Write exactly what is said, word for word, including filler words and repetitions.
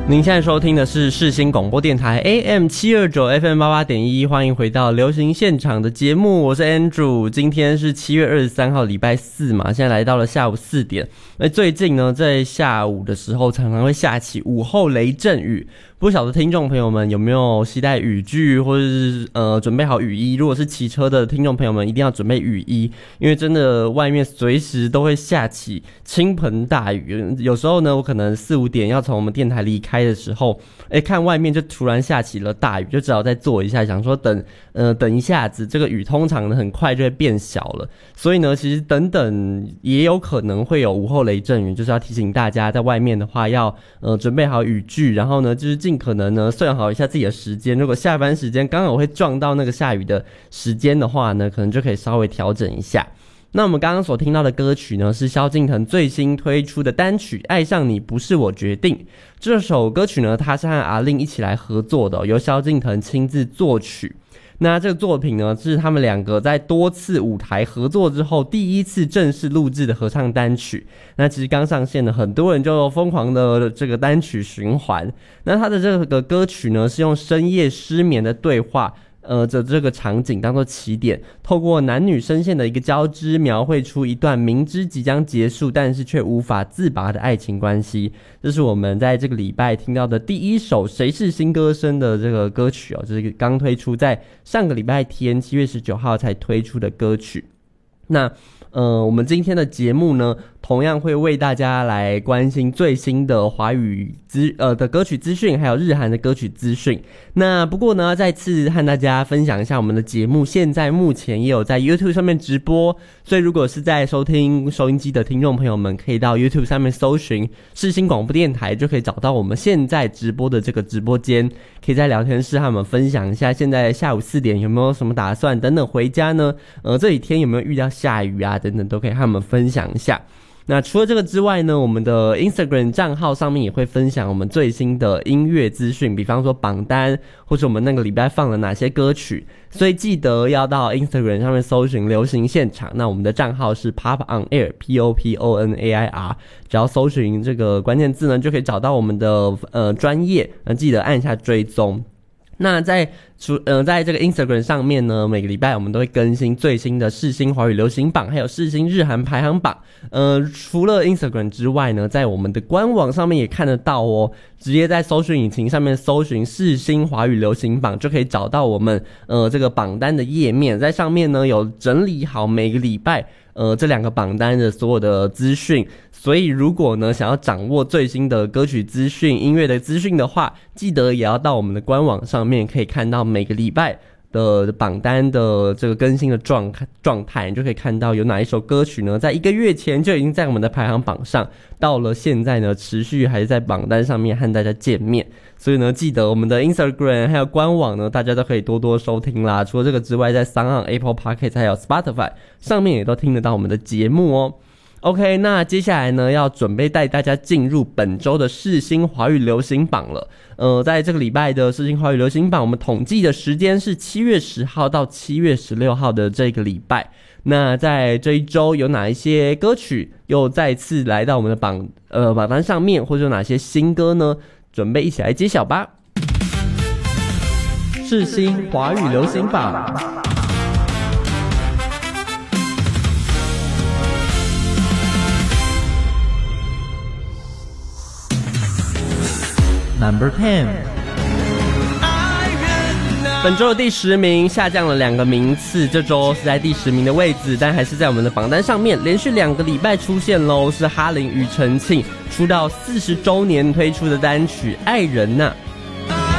您现在收听的是世新广播电台 A M 七二九 F M 八八点一，欢迎回到流行现场的节目，我是 Andrew。今天是七月二十三号，礼拜四嘛，现在来到了下午四点。那最近呢，在下午的时候常常会下起午后雷阵雨，不晓得听众朋友们有没有携带雨具，或者是呃准备好雨衣？如果是骑车的听众朋友们，一定要准备雨衣，因为真的外面随时都会下起倾盆大雨。有时候呢，我可能四五点要从我们电台离开的时候，哎，看外面就突然下起了大雨，就只好再坐一下，想说等呃等一下子，这个雨通常呢很快就会变小了，所以呢，其实等等也有可能会有午后雷阵雨，就是要提醒大家在外面的话要呃准备好雨具，然后呢就是尽可能呢算好一下自己的时间，如果下班时间刚好会撞到那个下雨的时间的话呢，可能就可以稍微调整一下。那我们刚刚所听到的歌曲呢，是萧敬腾最新推出的单曲《爱上你不是我决定》。这首歌曲呢，它是和阿令一起来合作的，由萧敬腾亲自作曲。那这个作品呢，是他们两个在多次舞台合作之后第一次正式录制的合唱单曲。那其实刚上线的很多人就疯狂的这个单曲循环。那他的这个歌曲呢，是用深夜失眠的对话呃，这这个场景当作起点，透过男女声线的一个交织，描绘出一段明知即将结束，但是却无法自拔的爱情关系。这是我们在这个礼拜听到的第一首《谁是新歌声》的这个歌曲哦，这是刚推出在上个礼拜天七月十九号才推出的歌曲。那呃，我们今天的节目呢，同样会为大家来关心最新的华语资呃的歌曲资讯，还有日韩的歌曲资讯。那不过呢，再次和大家分享一下我们的节目，现在目前也有在 YouTube 上面直播，所以如果是在收听收音机的听众朋友们，可以到 YouTube 上面搜寻世新广播电台，就可以找到我们现在直播的这个直播间，可以在聊天室和我们分享一下现在下午四点有没有什么打算，等等回家呢，呃这几天有没有遇到下雨啊等等，都可以和我们分享一下。那除了这个之外呢，我们的 Instagram 账号上面也会分享我们最新的音乐资讯，比方说榜单，或者我们那个礼拜放了哪些歌曲，所以记得要到 Instagram 上面搜寻流行现场。那我们的账号是 Pop On Air P O P O N A I R， 只要搜寻这个关键字呢，就可以找到我们的呃专页，那记得按下追踪。那在除呃在这个 Instagram 上面呢，每个礼拜我们都会更新最新的世新华语流行榜，还有世新日韩排行榜。呃，除了 Instagram 之外呢，在我们的官网上面也看得到哦。直接在搜寻引擎上面搜寻世新华语流行榜，就可以找到我们呃这个榜单的页面，在上面呢有整理好每个礼拜呃这两个榜单的所有的资讯。所以如果呢想要掌握最新的歌曲资讯、音乐的资讯的话，记得也要到我们的官网上面，可以看到每个礼拜的榜单的这个更新的状状态，你就可以看到有哪一首歌曲呢，在一个月前就已经在我们的排行榜上，到了现在呢，持续还是在榜单上面和大家见面。所以呢，记得我们的 Instagram 还有官网呢，大家都可以多多收听啦。除了这个之外，在 SoundOn、Apple Podcast 还有 Spotify 上面也都听得到我们的节目哦。OK， 那接下来呢，要准备带大家进入本周的世新华语流行榜了。呃，在这个礼拜的世新华语流行榜，我们统计的时间是七月十号到七月十六号的这个礼拜。那在这一周有哪一些歌曲又再次来到我们的榜呃榜单上面，或者有哪些新歌呢？准备一起来揭晓吧。世新华语流行榜。 Number ten， 本周的第十名下降了两个名次，这周是在第十名的位置，但还是在我们的榜单上面连续两个礼拜出现咯，是哈林庾澄庆出道四十周年推出的单曲《爱人呐》。